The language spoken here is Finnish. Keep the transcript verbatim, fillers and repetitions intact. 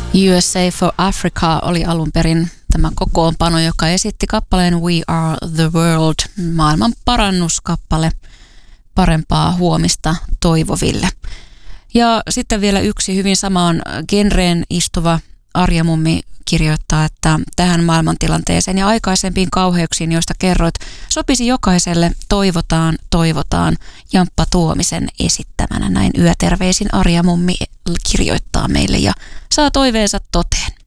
U S A for Africa oli alun perin tämä kokoonpano, joka esitti kappaleen We Are the World, maailman parannuskappale parempaa huomista toivoville. Ja sitten vielä yksi hyvin samaan genreen istuva Arja Mummi kirjoittaa, että tähän maailmantilanteeseen ja aikaisempiin kauheuksiin, joista kerroit, sopisi jokaiselle Toivotaan, toivotaan Jamppa Tuomisen esittämänä. Näin yöterveisin Arja Mummi kirjoittaa meille ja saa toiveensa toteen.